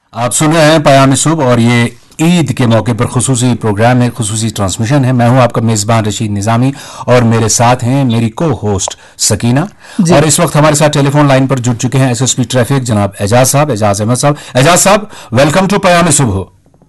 आप सुन रहे हैं पयाम सुबह और ये ईद के मौके पर खुसूसी प्रोग्राम है, खुसूसी ट्रांसमिशन है। मैं हूं आपका मेजबान रशीद निजामी और मेरे साथ हैं मेरी को होस्ट सकीना। और इस वक्त हमारे साथ टेलीफोन लाइन पर जुड़ चुके हैं एसएसपी ट्रैफिक जनाब एजाज साहब, एजाज अहमद साहब। एजाज साहब, वेलकम टू पयाम सुबह।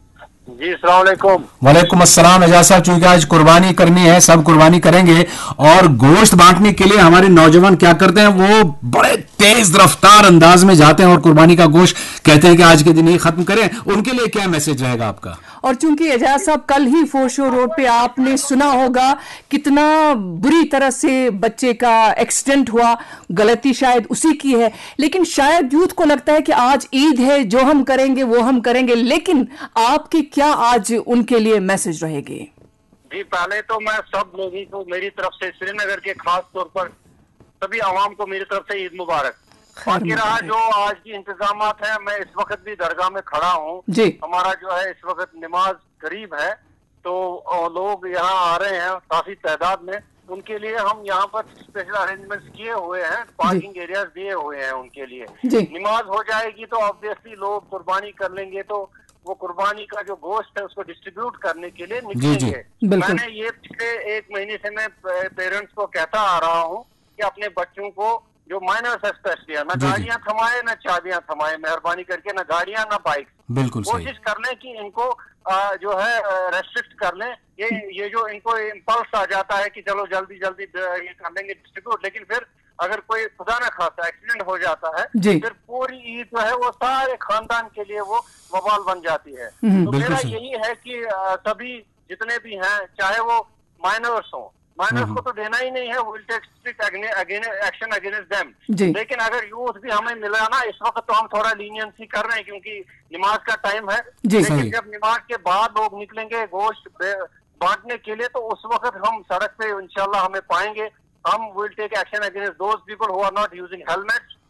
जी अस्सलाम वालेकुम। वालेकुम अस्सलाम। एजाज साहब, चूंकि आज कुर्बानी करनी है, सब कुर्बानी करेंगे और गोश्त बांटने के लिए हमारे नौजवान क्या करते हैं, वो बड़े तेज रफ्तार अंदाज में जाते हैं और कुर्बानी का गोश्त कहते हैं कि आज के दिन ही खत्म करें। उनके लिए क्या मैसेज रहेगा आपका? और चूंकि एजाज साहब कल ही फोशो रोड पे आपने सुना होगा कितना बुरी तरह से बच्चे का एक्सीडेंट हुआ, गलती शायद उसी की है, लेकिन शायद यूथ को लगता है कि आज ईद है, जो हम करेंगे वो हम करेंगे, लेकिन आपकी क्या आज उनके लिए मैसेज रहेगी? जी, पहले तो मैं सब लोगों को मेरी तरफ से, श्रीनगर के खास तौर पर सभी आवाम को मेरी तरफ से ईद मुबारक। बाकी रहा जो आज की इंतजामात है, मैं इस वक्त भी दरगाह में खड़ा हूँ। हमारा जो है इस वक्त नमाज करीब है, तो लोग यहाँ आ रहे हैं काफी तादाद में। उनके लिए हम यहाँ पर स्पेशल अरेंजमेंट्स किए हुए हैं, पार्किंग एरियाज दिए हुए हैं उनके लिए। नमाज हो जाएगी तो ऑब्वियसली लोग कुर्बानी कर लेंगे, तो वो कुर्बानी का जो गोश्त है उसको डिस्ट्रीब्यूट करने के लिए निकलेंगे। मैंने ये पिछले 1 महीने से मैं पेरेंट्स को कहता आ रहा हूँ कि अपने बच्चों को जो माइनर्स है स्पेशली, ना गाड़ियां थमाए ना चाबियां थमाए, मेहरबानी करके ना गाड़ियां ना बाइक। बिल्कुल कोशिश कर लें कि इनको जो है रेस्ट्रिक्ट कर लें। ये जो इनको इम्पल्स आ जाता है कि चलो जल्दी जल्दी ये कर लेंगे डिस्ट्रीब्यूट, लेकिन फिर अगर कोई खुदा न खासा एक्सीडेंट हो जाता है फिर पूरी ईद जो है वो सारे खानदान के लिए वो वबाल बन जाती है। तो मेरा यही है कि सभी जितने भी हैं, चाहे वो माइनर्स हों, माइनर्स को तो देना ही नहीं है, will take strict action against them. लेकिन अगर यूथ भी हमें मिला ना, इस वक्त तो हम थोड़ा लीनियंसी कर रहे हैं क्योंकि नमाज का टाइम है, लेकिन जब नमाज के बाद लोग निकलेंगे गोश्त बांटने के लिए, तो उस वक्त हम सड़क पे इंशाल्लाह हमें पाएंगे। हम will take action against those people who are not using helmet,